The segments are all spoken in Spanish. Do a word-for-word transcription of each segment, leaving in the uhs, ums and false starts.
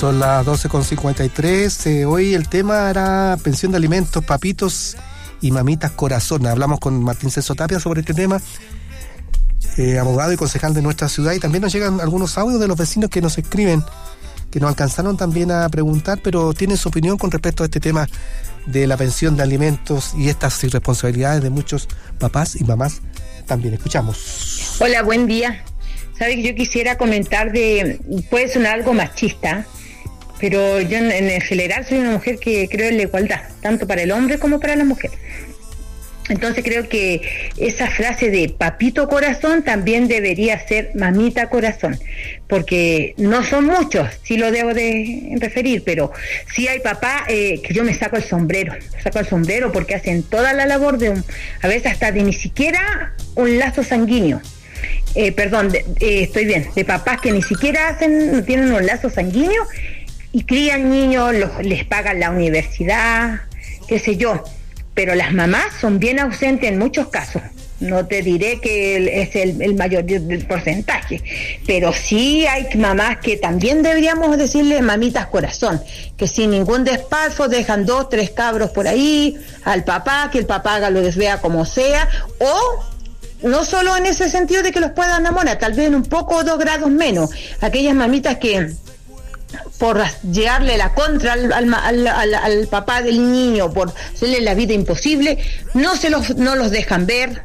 Son las doce con cincuenta y tres. Eh, hoy el tema era pensión de alimentos, papitos y mamitas corazón. Hablamos con Martín Celso Tapia sobre este tema, eh, abogado y concejal de nuestra ciudad, y también nos llegan algunos audios de los vecinos que nos escriben, que nos alcanzaron también a preguntar, pero tienen su opinión con respecto a este tema de la pensión de alimentos y estas irresponsabilidades de muchos papás y mamás. También escuchamos. Hola, buen día. Sabe que yo quisiera comentar de, puede sonar algo machista, pero yo en, en general soy una mujer que creo en la igualdad, tanto para el hombre como para la mujer. Entonces creo que esa frase de papito corazón también debería ser mamita corazón, porque no son muchos, sí lo debo de referir, pero sí hay papás eh, que yo me saco el sombrero, me saco el sombrero porque hacen toda la labor de un, a veces hasta de ni siquiera un lazo sanguíneo. Eh, perdón, de, eh, estoy bien, de papás que ni siquiera hacen, no tienen un lazo sanguíneo y crían niños, los, les pagan la universidad, qué sé yo, pero las mamás son bien ausentes en muchos casos. No te diré que el, es el, el mayor del porcentaje, pero sí hay mamás que también deberíamos decirle mamitas corazón, que sin ningún despalfo dejan dos, tres cabros por ahí al papá, que el papá haga lo que vea como sea, o no solo en ese sentido de que los pueda enamorar, tal vez en un poco o dos grados menos, aquellas mamitas que por llevarle la contra al, al, al, al, al papá del niño, por hacerle la vida imposible, no se los, no los dejan ver,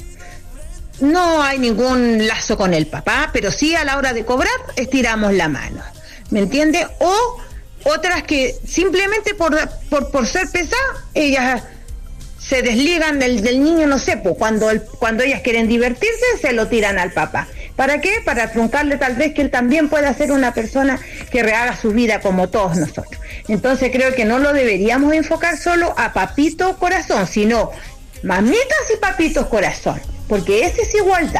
no hay ningún lazo con el papá, pero sí a la hora de cobrar estiramos la mano, ¿me entiende? O otras que simplemente por, por, por ser pesadas, ellas se desligan del, del niño, no sé, pues cuando, el, cuando ellas quieren divertirse, se lo tiran al papá. ¿Para qué? Para truncarle tal vez que él también pueda ser una persona que rehaga su vida como todos nosotros. Entonces creo que no lo deberíamos enfocar solo a papito corazón, sino mamitas y papitos corazón, porque esa es igualdad.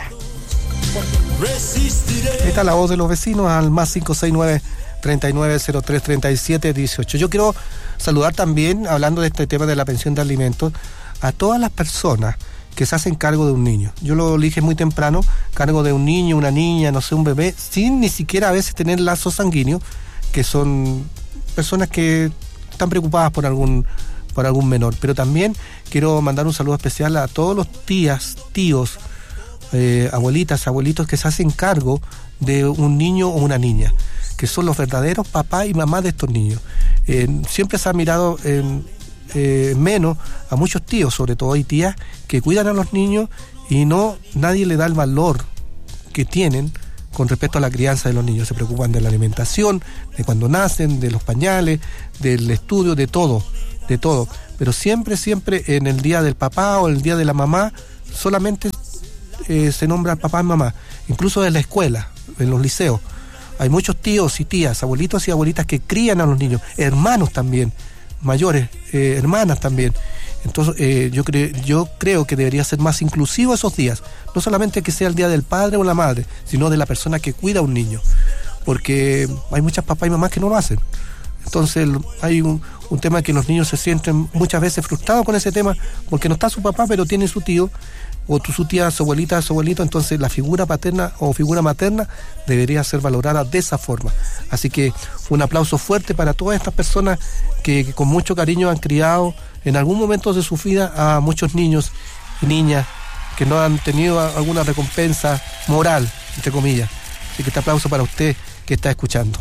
Esta es la voz de los vecinos al más cinco seis nueve, treinta y nueve, cero tres, treinta y siete, dieciocho. Yo quiero saludar también, hablando de este tema de la pensión de alimentos, a todas las personas que se hacen cargo de un niño. Yo lo dije muy temprano, cargo de un niño, una niña, no sé, un bebé, sin ni siquiera a veces tener lazos sanguíneos, que son personas que están preocupadas por algún, por algún menor. Pero también quiero mandar un saludo especial a todos los tías, tíos, eh, abuelitas, abuelitos que se hacen cargo de un niño o una niña, que son los verdaderos papás y mamás de estos niños. Eh, siempre se ha mirado eh, eh, menos a muchos tíos, sobre todo hay tías que cuidan a los niños y no nadie le da el valor que tienen con respecto a la crianza de los niños. Se preocupan de la alimentación, de cuando nacen, de los pañales, del estudio, de todo, de todo. Pero siempre, siempre en el día del papá o el día de la mamá, solamente eh, se nombra al papá y mamá, incluso en la escuela, en los liceos. Hay muchos tíos y tías, abuelitos y abuelitas que crían a los niños, hermanos también, mayores, eh, hermanas también. Entonces eh, yo, cre- yo creo que debería ser más inclusivo esos días, no solamente que sea el día del padre o la madre, sino de la persona que cuida a un niño, porque hay muchas papás y mamás que no lo hacen. Entonces hay un, un tema que los niños se sienten muchas veces frustrados con ese tema, porque no está su papá, pero tiene su tío, o tu, su tía, su abuelita, su abuelito. Entonces la figura paterna o figura materna debería ser valorada de esa forma. Así que un aplauso fuerte para todas estas personas que, que con mucho cariño han criado en algún momento de su vida a muchos niños y niñas que no han tenido alguna recompensa moral, entre comillas. Así que este aplauso para usted que está escuchando.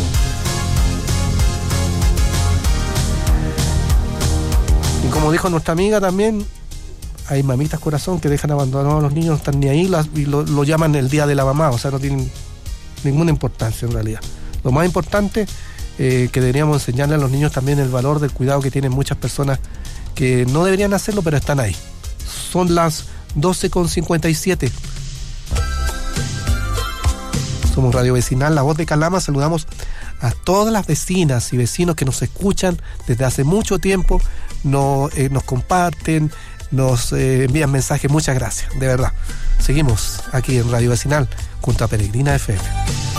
Y como dijo nuestra amiga también, hay mamitas corazón que dejan abandonados a los niños, no están ni ahí, las, y lo, lo llaman el día de la mamá, o sea, no tienen ninguna importancia en realidad. Lo más importante eh, que deberíamos enseñarle a los niños también el valor del cuidado que tienen muchas personas que no deberían hacerlo, pero están ahí. Son las doce con cincuenta y siete. Somos Radio Vecinal, La Voz de Calama. Saludamos a todas las vecinas y vecinos que nos escuchan desde hace mucho tiempo, no, eh, nos comparten, nos eh, envían mensajes. Muchas gracias, de verdad. Seguimos aquí en Radio Vecinal junto a Peregrina F M.